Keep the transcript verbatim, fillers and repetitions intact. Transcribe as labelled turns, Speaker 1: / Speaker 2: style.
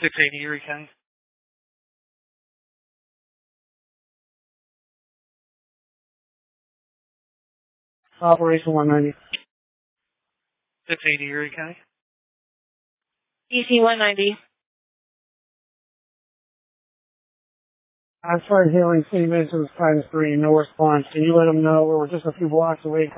Speaker 1: six eighty Erie County.
Speaker 2: Operation one ninety.
Speaker 1: six eighty Erie County.
Speaker 3: D C one ninety.
Speaker 2: I've tried hailing City Missions times three, no response. Can you let them know we're just a few blocks away?